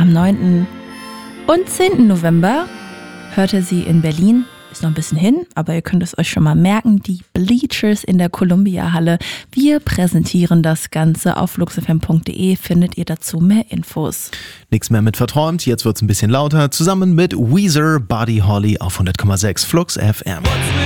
Am 9. und 10. November hört ihr sie in Berlin. Ist noch ein bisschen hin, aber ihr könnt es euch schon mal merken. Die Bleachers in der Columbia-Halle. Wir präsentieren das Ganze. Auf fluxfm.de findet ihr dazu mehr Infos. Nichts mehr mit verträumt, jetzt wird's ein bisschen lauter. Zusammen mit Weezer, Buddy Holly auf 100,6 Flux FM.